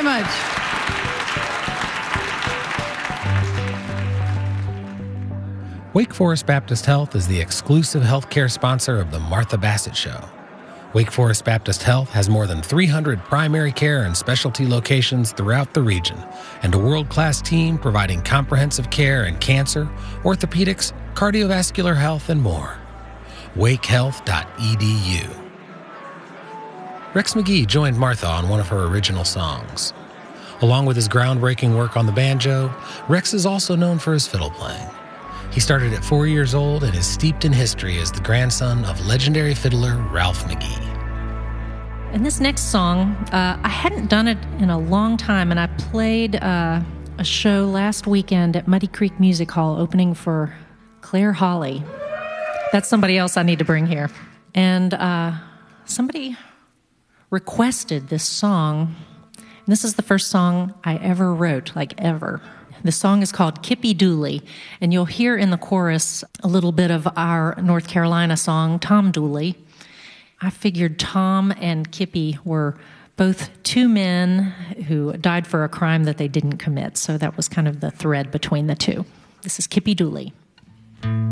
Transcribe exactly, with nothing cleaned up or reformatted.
very much. Wake Forest Baptist Health is the exclusive healthcare sponsor of the Martha Bassett Show. Wake Forest Baptist Health has more than three hundred primary care and specialty locations throughout the region, and a world-class team providing comprehensive care in cancer, orthopedics, cardiovascular health, and more. wake health dot e d u. Rex McGee joined Martha on one of her original songs. Along with his groundbreaking work on the banjo, Rex is also known for his fiddle playing. He started at four years old and is steeped in history as the grandson of legendary fiddler Ralph McGee. And this next song, uh, I hadn't done it in a long time, and I played uh, a show last weekend at Muddy Creek Music Hall opening for Claire Hawley. That's somebody else I need to bring here. And uh, somebody requested this song. And this is the first song I ever wrote, like ever. The song is called Kippy Dooley, and you'll hear in the chorus a little bit of our North Carolina song, Tom Dooley. I figured Tom and Kippy were both two men who died for a crime that they didn't commit, so that was kind of the thread between the two. This is Kippy Dooley.